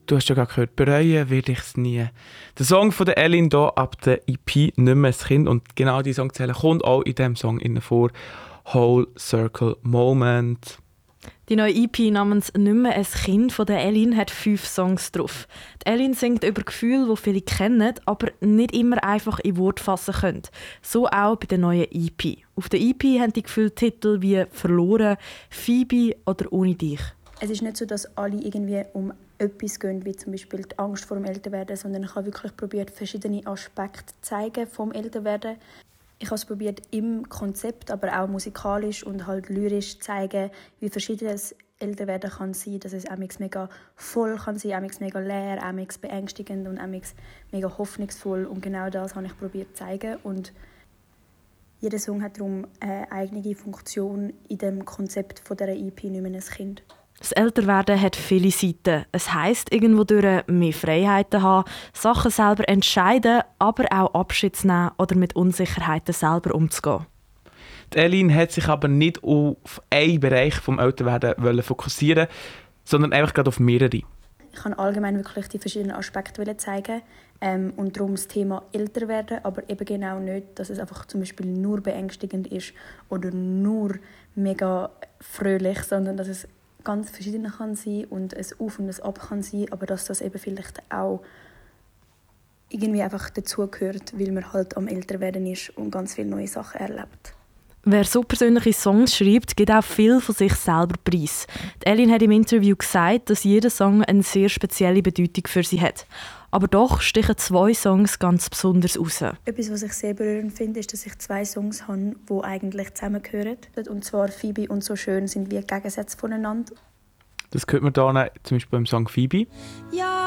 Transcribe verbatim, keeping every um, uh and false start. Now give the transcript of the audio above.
Du hast ja gerade gehört, bereuen werde ich es nie. Der Song von der Elin hier ab der E P «Nicht mehr ein Kind». Und genau diese Songzelle kommt auch in diesem Song innen vor. «Whole Circle Moment». Die neue E P namens «Nicht mehr ein Kind» von der Elin hat fünf Songs drauf. Die Elin singt über Gefühle, die viele kennen, aber nicht immer einfach in Worte fassen können. So auch bei der neuen E P. Auf der E P haben die Gefühle Titel wie «Verloren», «Phoebe» oder «Ohne dich». Es ist nicht so, dass alle irgendwie um etwas gehen, wie zum Beispiel die Angst vor dem Älterwerden, sondern ich habe wirklich probiert, verschiedene Aspekte zu zeigen vom Älterwerden. Ich habe es probiert, im Konzept, aber auch musikalisch und halt lyrisch zu zeigen, wie verschieden das Älterwerden kann sein, dass es amigs mega voll kann sein, amigs mega leer, amigs beängstigend und amigs mega hoffnungsvoll. Und genau das habe ich probiert zu zeigen. Und jeder Song hat darum eine eigene Funktion in dem Konzept von dieser E P «Nicht mehr ein Kind». Das Älterwerden hat viele Seiten. Es heisst, irgendwo durch mehr Freiheiten haben, Sachen selber entscheiden, aber auch Abschied zu nehmen oder mit Unsicherheiten selber umzugehen. Die Elin hat sich aber nicht auf einen Bereich des Älterwerden fokussieren, sondern einfach gerade auf mehrere. Ich kann allgemein wirklich die verschiedenen Aspekte zeigen ähm, und darum das Thema Älterwerden, aber eben genau nicht, dass es einfach zum Beispiel nur beängstigend ist oder nur mega fröhlich, sondern dass es ganz verschieden kann sein und ein Auf und ein Ab kann sein, aber dass das eben vielleicht auch irgendwie einfach dazugehört, weil man halt am Älterwerden ist und ganz viele neue Sachen erlebt. Wer so persönliche Songs schreibt, gibt auch viel von sich selber preis. Die Elin hat im Interview gesagt, dass jeder Song eine sehr spezielle Bedeutung für sie hat. Aber doch stechen zwei Songs ganz besonders raus. Etwas, was ich sehr berührend finde, ist, dass ich zwei Songs habe, die eigentlich zusammengehören. Und zwar «Phoebe» und «So schön» sind wie Gegensätze voneinander. Das hört man hier zum Beispiel beim Song «Phoebe». Ja.